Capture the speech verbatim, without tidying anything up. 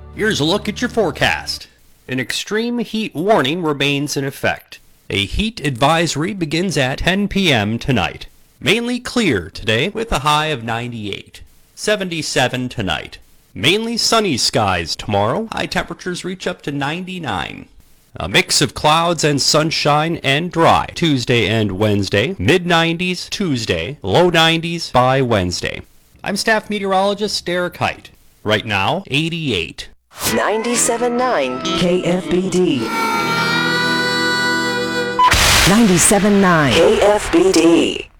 Here's a look at your forecast. An extreme heat warning remains in effect. A heat advisory begins at ten p m tonight. Mainly clear today with a high of ninety-eight. seventy-seven tonight. Mainly sunny skies tomorrow. High temperatures reach up to ninety-nine. A mix of clouds and sunshine and dry Tuesday and Wednesday. mid nineties Tuesday, low nineties by Wednesday. I'm staff meteorologist Derek Height. Right now, eighty-eight. ninety-seven point nine K F B D. ninety-seven point nine K F B D.